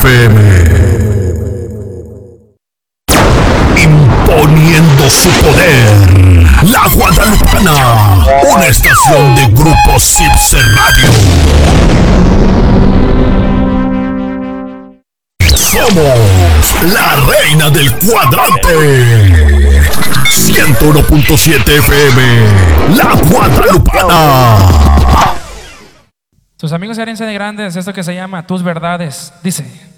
FM. Imponiendo su poder, La Guadalupana, una estación de Grupo Cipse Radio. Somos la reina del cuadrante. 101.7 FM, La Guadalupana. Sus amigos Arense de Grandes, esto que se llama Tus Verdades, dice.